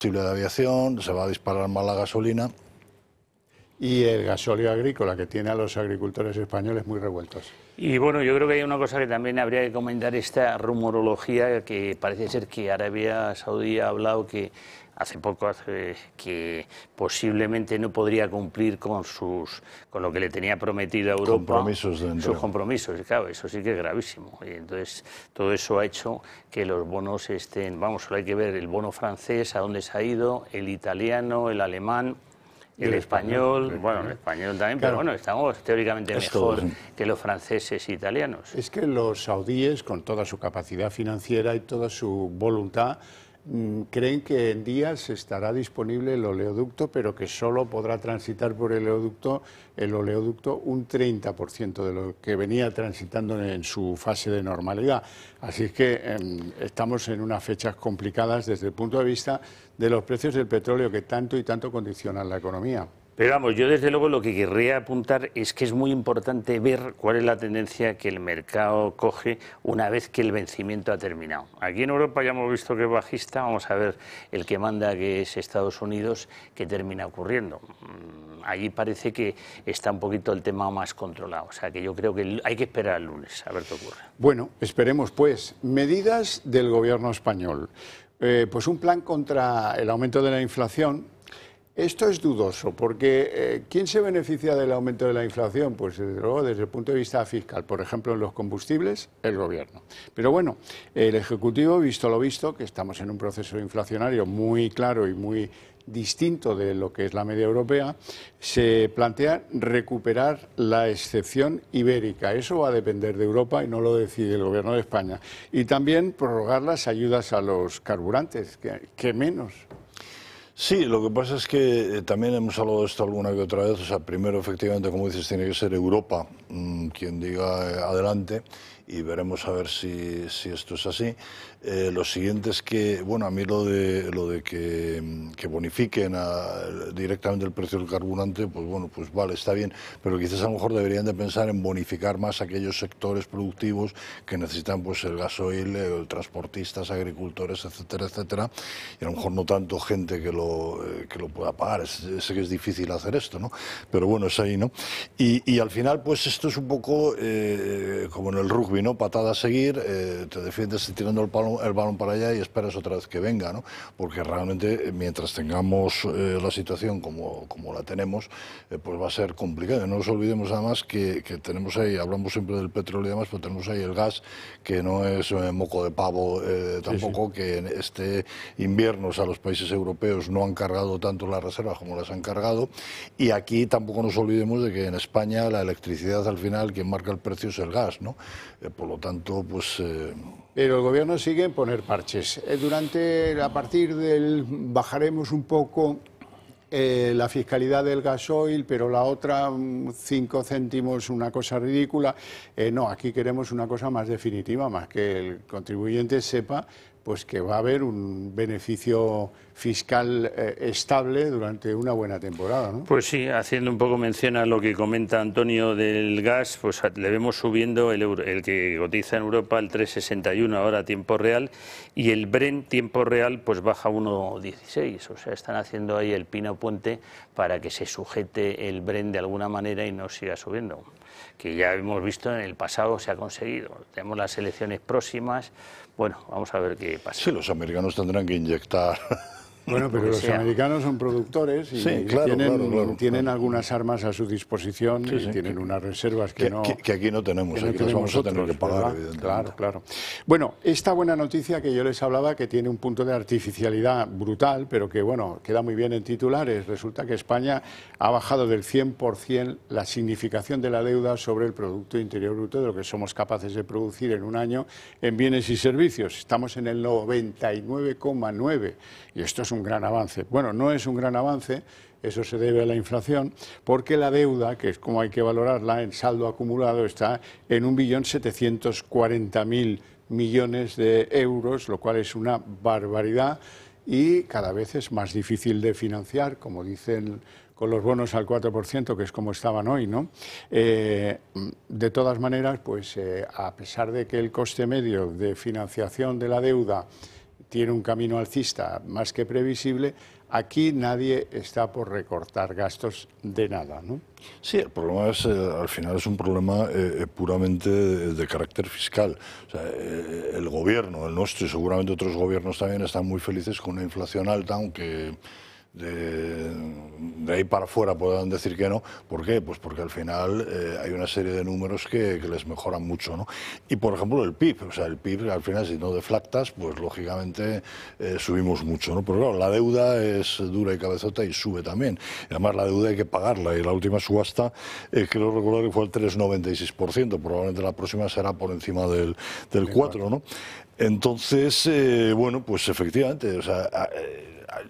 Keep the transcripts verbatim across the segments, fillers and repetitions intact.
de aviación, se va a disparar más la gasolina. Y el gasóleo agrícola, que tiene a los agricultores españoles muy revueltos. Y bueno, yo creo que hay una cosa que también habría que comentar, esta rumorología, que parece ser que Arabia Saudí ha hablado que hace poco hace, que posiblemente no podría cumplir con sus con lo que le tenía prometido a Europa, compromisos de sus compromisos, y claro, eso sí que es gravísimo. Y entonces todo eso ha hecho que los bonos estén, vamos, solo hay que ver el bono francés, a dónde se ha ido, el italiano, el alemán, el, el español, español, bueno, el español también, claro. Pero bueno, estamos teóricamente Esto, mejor que los franceses e italianos. Es que los saudíes, con toda su capacidad financiera y toda su voluntad, creen que en días estará disponible el oleoducto, pero que solo podrá transitar por el oleoducto, el oleoducto un treinta por ciento de lo que venía transitando en su fase de normalidad. Así es que eh, estamos en unas fechas complicadas desde el punto de vista de los precios del petróleo, que tanto y tanto condicionan la economía. Pero vamos, yo desde luego lo que querría apuntar es que es muy importante ver cuál es la tendencia que el mercado coge una vez que el vencimiento ha terminado. Aquí en Europa ya hemos visto que es bajista, vamos a ver el que manda, que es Estados Unidos, qué termina ocurriendo. Allí parece que está un poquito el tema más controlado, o sea que yo creo que hay que esperar el lunes a ver qué ocurre. Bueno, esperemos pues. Medidas del gobierno español. Eh, pues un plan contra el aumento de la inflación. Esto es dudoso, porque eh, ¿quién se beneficia del aumento de la inflación? Pues desde luego desde el punto de vista fiscal, por ejemplo en los combustibles, el gobierno. Pero bueno, el Ejecutivo, visto lo visto, que estamos en un proceso inflacionario muy claro y muy distinto de lo que es la media europea, se plantea recuperar la excepción ibérica. Eso va a depender de Europa y no lo decide el Gobierno de España. Y también prorrogar las ayudas a los carburantes, que, que menos. Sí, lo que pasa es que eh, también hemos hablado de esto alguna que otra vez. O sea, primero, efectivamente, como dices, tiene que ser Europa mmm, quien diga eh, adelante, y veremos a ver si, si esto es así. Eh, lo siguiente es que, bueno, a mí lo de lo de que, que bonifiquen a, directamente el precio del carburante, pues bueno, pues vale, está bien, pero quizás a lo mejor deberían de pensar en bonificar más aquellos sectores productivos que necesitan pues el gasoil, el transportistas, agricultores, etcétera, etcétera, y a lo mejor no tanto gente que lo, eh, que lo pueda pagar. Es, sé que es difícil hacer esto, ¿no? Pero bueno, es ahí, ¿no? Y, y al final, pues esto es un poco eh, como en el rugby, ¿no? Patada a seguir, eh, te defiendes tirando el balón, el balón para allá y esperas otra vez que venga, ¿no? Porque realmente mientras tengamos eh, la situación como, como la tenemos, eh, pues va a ser complicado. No nos olvidemos además que, que tenemos ahí, hablamos siempre del petróleo y demás, pero tenemos ahí el gas, que no es eh, moco de pavo eh, tampoco, sí, sí. Que en este invierno, o sea, los países europeos no han cargado tanto las reservas como las han cargado, y aquí tampoco nos olvidemos de que en España la electricidad al final quien marca el precio es el gas, ¿no? Eh, por lo tanto, pues... Eh... Pero el gobierno sigue en poner parches. Eh, durante, a partir del, bajaremos un poco eh, la fiscalidad del gasoil, pero la otra, cinco céntimos, una cosa ridícula. Eh, no, aquí queremos una cosa más definitiva, más que el contribuyente sepa pues que va a haber un beneficio fiscal eh, estable durante una buena temporada, ¿no? Pues sí, haciendo un poco mención a lo que comenta Antonio del gas, pues le vemos subiendo el, euro, el que cotiza en Europa el tres sesenta y uno ahora a tiempo real, y el Brent tiempo real pues baja uno dieciséis, o sea, están haciendo ahí el pino puente para que se sujete el Brent de alguna manera y no siga subiendo, que ya hemos visto en el pasado se ha conseguido. Tenemos las elecciones próximas, bueno, vamos a ver qué pasa. Sí, los americanos tendrán que inyectar... Bueno, pero los sea. americanos son productores y, sí, claro, tienen, claro, claro, tienen claro. algunas armas a su disposición, sí, y sí, tienen que, unas reservas que, que no... Que, que aquí no tenemos, que no aquí tenemos las vamos otros, a tener que pagar, ¿verdad? evidentemente. Claro, claro. Bueno, esta buena noticia que yo les hablaba, que tiene un punto de artificialidad brutal, pero que, bueno, queda muy bien en titulares. Resulta que España ha bajado del cien por cien la significación de la deuda sobre el Producto Interior Bruto, de lo que somos capaces de producir en un año en bienes y servicios. Estamos en el noventa y nueve coma nueve, y esto es un gran avance. Bueno, no es un gran avance, eso se debe a la inflación, porque la deuda, que es como hay que valorarla, en saldo acumulado está en un billón setecientos cuarenta mil millones de euros, lo cual es una barbaridad y cada vez es más difícil de financiar, como dicen con los bonos al cuatro por ciento, que es como estaban hoy, ¿no? Eh, de todas maneras, pues eh, a pesar de que el coste medio de financiación de la deuda tiene un camino alcista más que previsible. Aquí nadie está por recortar gastos de nada, ¿no? Sí, el problema es, eh, al final es un problema eh, puramente de, de carácter fiscal. O sea, eh, el gobierno, el nuestro y seguramente otros gobiernos también están muy felices con una inflación alta, aunque de, de ahí para afuera puedan decir que no. ¿Por qué? Pues porque al final eh, hay una serie de números que, que les mejoran mucho, ¿no? Y por ejemplo el P I B, o sea, el P I B al final si no deflactas, pues lógicamente eh, subimos mucho, ¿no? Pero claro, la deuda es dura y cabezota y sube también. Y además la deuda hay que pagarla y la última subasta, eh, creo recordar que fue el tres coma noventa y seis por ciento, probablemente la próxima será por encima del, del cuatro por ciento, ¿no? Entonces, eh, bueno, pues efectivamente, o sea, eh,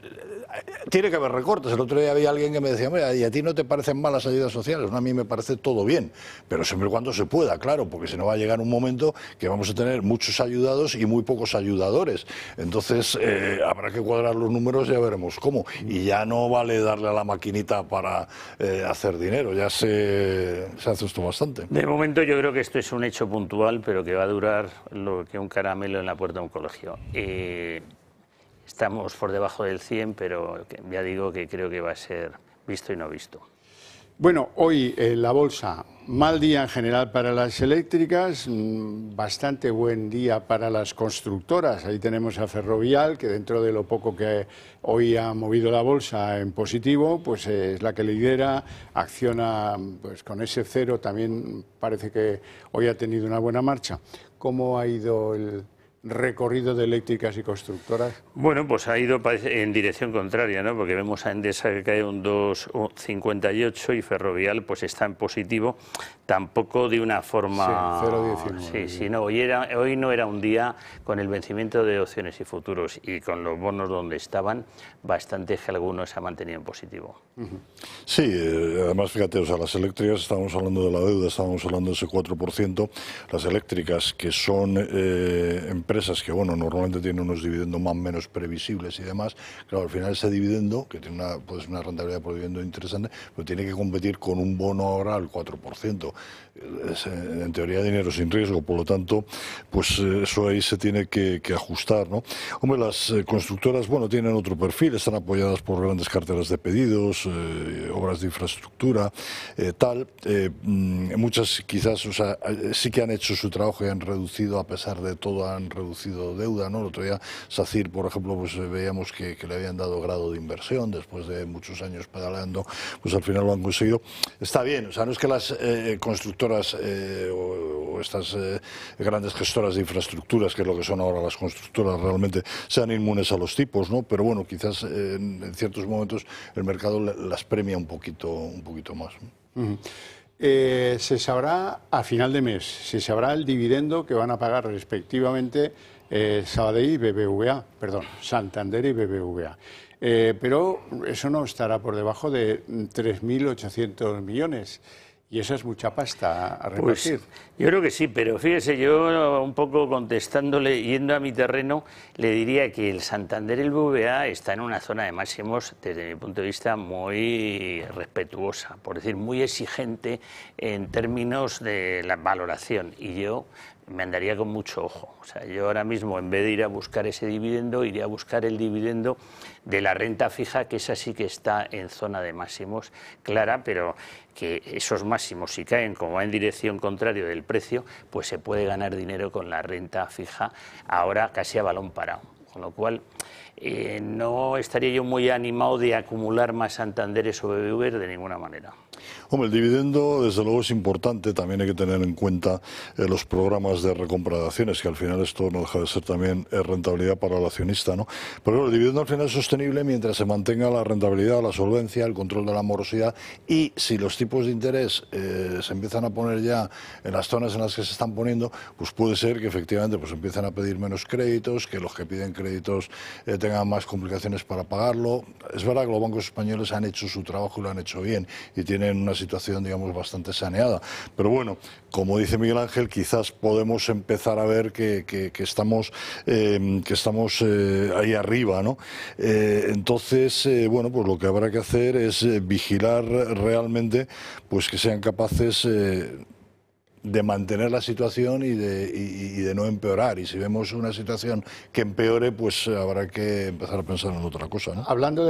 tiene que haber recortes. El otro día había alguien que me decía, mira, ¿y a ti no te parecen mal las ayudas sociales? No, a mí me parece todo bien, pero siempre y cuando se pueda, claro, porque si no va a llegar un momento que vamos a tener muchos ayudados y muy pocos ayudadores. Entonces eh, habrá que cuadrar los números y ya veremos cómo. Y ya no vale darle a la maquinita para eh, hacer dinero, ya se, se hace esto bastante. De momento yo creo que esto es un hecho puntual, pero que va a durar lo que un caramelo en la puerta de un colegio. Eh, Estamos por debajo del cien, pero ya digo que creo que va a ser visto y no visto. Bueno, hoy en la bolsa, mal día en general para las eléctricas, bastante buen día para las constructoras. Ahí tenemos a Ferrovial, que dentro de lo poco que hoy ha movido la bolsa en positivo, pues es la que lidera, acciona pues con ese cero, también parece que hoy ha tenido una buena marcha. ¿Cómo ha ido el recorrido de eléctricas y constructoras? Bueno, pues ha ido en dirección contraria, ¿no? Porque vemos a Endesa que cae un dos coma cincuenta y ocho y Ferrovial pues está en positivo, tampoco de una forma... Sí, cero coma diecinueve. Sí, sí, no, hoy, era, hoy no era un día con el vencimiento de opciones y futuros y con los bonos donde estaban, bastante que algunos se han mantenido en positivo. Uh-huh. Sí, eh, además fíjate, o sea, las eléctricas, estábamos hablando de la deuda, estábamos hablando de ese cuatro por ciento, las eléctricas que son eh, empresas que, bueno, normalmente tienen unos dividendos más o menos previsibles y demás, claro, al final ese dividendo, que tiene una, pues una rentabilidad por dividendo interesante, pero tiene que competir con un bono ahora al cuatro por ciento. Es, en teoría, dinero sin riesgo, por lo tanto, pues eso ahí se tiene que, que ajustar, ¿no? Hombre, las eh, constructoras, bueno, tienen otro perfil, están apoyadas por grandes carteras de pedidos, eh, obras de infraestructura, eh, tal. Eh, muchas quizás, o sea, sí que han hecho su trabajo y han reducido, a pesar de todo, han reducido deuda, ¿no? El otro día SACIR, por ejemplo, pues veíamos que, que le habían dado grado de inversión después de muchos años pedaleando, pues al final lo han conseguido. Está bien, o sea, no es que las eh, constructoras eh, o, o estas eh, grandes gestoras de infraestructuras, que es lo que son ahora las constructoras, realmente sean inmunes a los tipos, ¿no? Pero bueno, quizás eh, en, en ciertos momentos el mercado las premia un poquito, un poquito más, ¿no? Uh-huh. Eh, se sabrá a final de mes, se sabrá el dividendo que van a pagar respectivamente eh, Sabadell y B B V A, perdón, Santander y B B V A. Eh, pero eso no estará por debajo de tres mil ochocientos millones. Y eso es mucha pasta a repartir. Pues, yo creo que sí, pero fíjese, yo un poco contestándole, yendo a mi terreno, le diría que el Santander y el B B V A está en una zona de máximos, desde mi punto de vista, muy respetuosa, por decir, muy exigente en términos de la valoración. Y yo me andaría con mucho ojo. O sea, yo ahora mismo, en vez de ir a buscar ese dividendo, iría a buscar el dividendo de la renta fija, que esa sí que está en zona de máximos clara, pero que esos máximos, si caen como va en dirección contraria del precio, pues se puede ganar dinero con la renta fija ahora casi a balón parado. Con lo cual, eh, no estaría yo muy animado de acumular más Santanderes o B B V de ninguna manera. Hombre, el dividendo, desde luego, es importante. También hay que tener en cuenta eh, los programas de recompra de acciones, que al final esto no deja de ser también eh, rentabilidad para el accionista, ¿no? Pero bueno, el dividendo al final es sostenible mientras se mantenga la rentabilidad, la solvencia, el control de la morosidad, y si los tipos de interés eh, se empiezan a poner ya en las zonas en las que se están poniendo, pues puede ser que efectivamente pues empiecen a pedir menos créditos, que los que piden créditos eh, tengan más complicaciones para pagarlo. Es verdad que los bancos españoles han hecho su trabajo y lo han hecho bien y tienen una situación, digamos, bastante saneada. Pero bueno, como dice Miguel Ángel, quizás podemos empezar a ver que, que, que estamos, eh, que estamos eh, ahí arriba, ¿no? Eh, entonces, eh, bueno, pues lo que habrá que hacer es eh, vigilar realmente, pues que sean capaces... Eh, de mantener la situación y de, y, y de no empeorar. Y si vemos una situación que empeore, pues habrá que empezar a pensar en otra cosa, ¿no? Hablando de